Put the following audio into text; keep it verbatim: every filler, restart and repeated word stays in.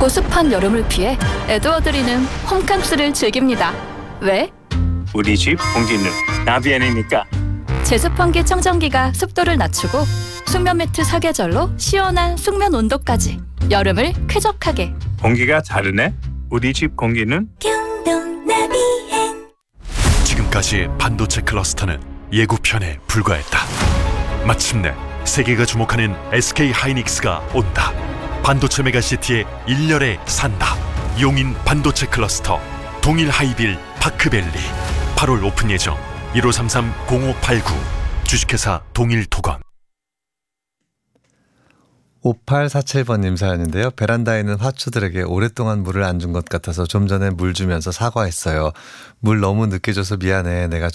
덥고 습한 여름을 피해 에드워드리는 홈캉스를 즐깁니다. 왜? 우리 집 공기는 나비엔이니까. 제습환기 청정기가 습도를 낮추고 숙면 매트 사계절로 시원한 숙면 온도까지 여름을 쾌적하게. 공기가 다르네. 우리 집 공기는 지금까지 반도체 클러스터는 예고편에 불과했다. 마침내 세계가 주목하는 에스케이 하이닉스가 온다. 반도체 메가시티의 일렬에 산다. 용인 반도체 클러스터 동일 하이빌 파크밸리 팔월 오픈 예정. 일오삼삼 공오팔구 주식회사 동일토건. 오팔사칠 번님 사연인데요. 베란다에 있는 화초들에게 오랫동안 물을 안 준 것 같아서 좀 전에 물 주면서 사과했어요. 물 너무 늦게 줘서 미안해. 내가